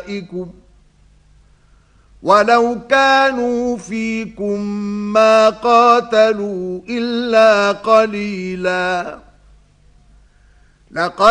أعدائكم ولو كانوا فيكم ما قاتلوا إلا قليلا. لقد